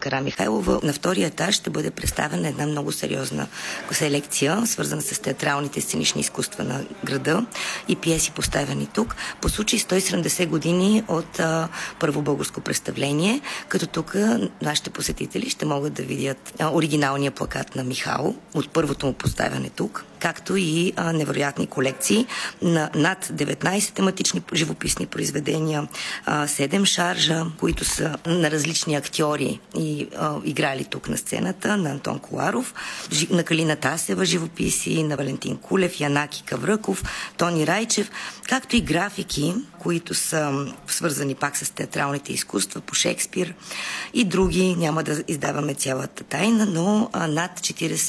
Карамихайлова. На втория етаж ще бъде представена една много сериозна селекция, свързана с театралните сценични изкуства на града и пиеси, поставени тук по случай 170 години от първо българско представление, като тук нашите посетители ще могат да видят оригиналния плакат на Михал от първото му поставяне тук, както и невероятни колекции на над 19 тематични живописни произведения, 7 шаржа, които са на различни актьори и играли тук на сцената, на Антон Коларов, на Калина Тасева живописи, на Валентин Кулев, Янаки Кавръков, Тони Райчев, както и графики, които са свързани пак с театралните изкуства по Шекспир и други. Няма да издаваме цялата тайна, но над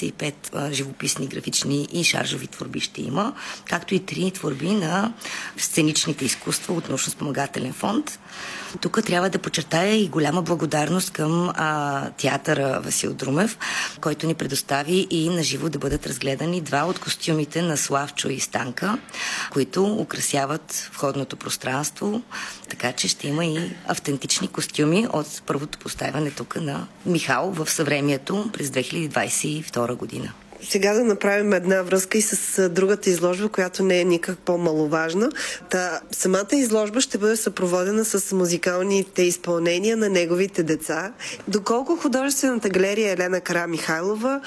45 живописни, графични и шаржови творби ще има, както и 3 творби на сценичните изкуства от научно-спомагателен фонд. Тук трябва да подчертая и голяма благодарност към театъра Васил Друмев, който ни предостави и наживо да бъдат разгледани 2 от костюмите на Славчо и Станка, които украсяват входното пространство, така че ще има и автентични костюми от първото поставяне тук на Михал в съвремието през 2022 година. Сега да направим една връзка и с другата изложба, която не е никак по-маловажна. Самата изложба ще бъде съпроводена с музикалните изпълнения на неговите деца. Доколко художествената галерия Елена Карамихайлова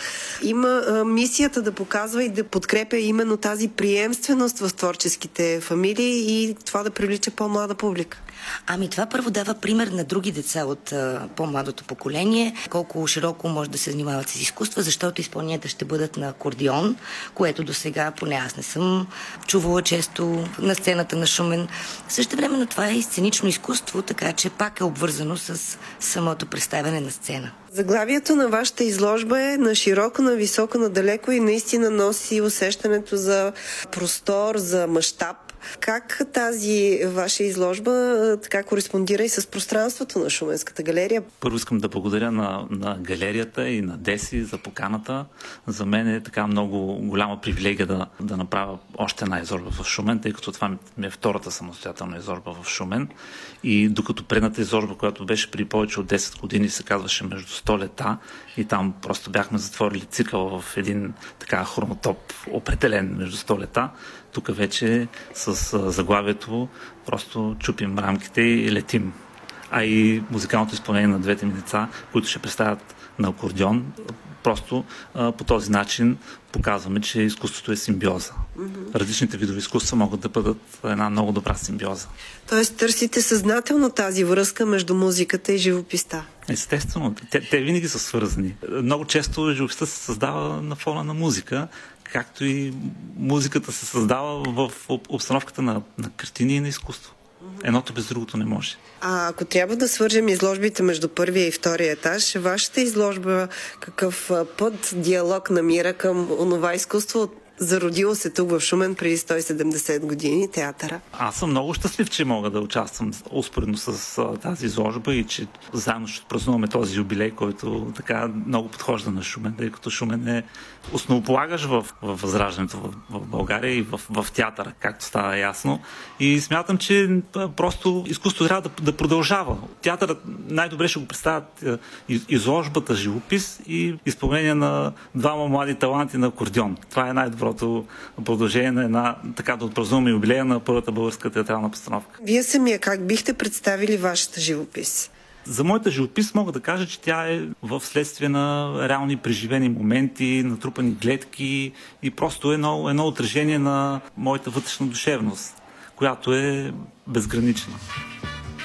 има мисията да показва и да подкрепя именно тази приемственост в творческите фамилии и това да привлича по-млада публика? Това първо дава пример на други деца от по-младото поколение, колко широко може да се занимават с изкуства, защото изпълненията ще бъдат на акордеон, което до сега поне аз не съм чувала често на сцената на Шумен. Същевременно това е и сценично изкуство, така че пак е обвързано с самото представяне на сцена. Заглавието на вашата изложба е на широко, на високо, на далеко и наистина носи усещането за простор, за мащаб. Как тази ваша изложба така кореспондира и с пространството на Шуменската галерия? Първо искам да благодаря на галерията и на Деси за поканата. За мен е така много голяма привилегия да направя още една изложба в Шумен, тъй като това ми е втората самостоятелна изложба в Шумен. И докато предната изложба, която беше при повече от 10 години, се казваше Между 100 лета, и там просто бяхме затворили цикъла в един така хронотоп, определен Между 100 лета. Тук вече с заглавието просто чупим рамките и летим. А и музикалното изпълнение на двете ми деца, които ще представят на акордеон, просто по този начин показваме, че изкуството е симбиоза. Различните видове изкуства могат да бъдат една много добра симбиоза. Тоест търсите съзнателно тази връзка между музиката и живописта? Естествено. Те винаги са свързани. Много често живописта се създава на фона на музика, както и музиката се създава в обстановката на картини и на изкуство. Едното без другото не може. Ако трябва да свържем изложбите между първия и втория етаж, вашата изложба какъв път, диалог намира към онова изкуство, зародило се тук в Шумен преди 170 години, театъра? Аз съм много щастлив, че мога да участвам успоредно с тази изложба и че заедно ще празнуваме този юбилей, който така много подхожда на Шумен, тъй като Шумен е основополагащ в възраждането в България и в театъра, както става ясно. И смятам, че просто изкуството трябва да продължава. Театърът най-добре ще го представят изложбата, живопис и изпълнение на двама млади таланти на акордеон. Това е най-доброто продължение на една, така да отпразнуваме юбилея на първата българска театрална постановка. Вие самия как бихте представили вашата живопис? За моята живопис мога да кажа, че тя е в следствие на реални преживени моменти, натрупани гледки и просто едно отражение на моята вътрешна душевност, която е безгранична.